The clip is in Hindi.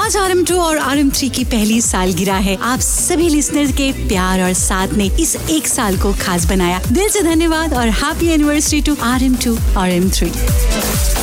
आज RM2 और RM3 की पहली सालगिरह है। आप सभी लिसनर्स के प्यार और साथ ने इस एक साल को खास बनाया। दिल से धन्यवाद और हैप्पी एनिवर्सरी टू RM2 और RM3।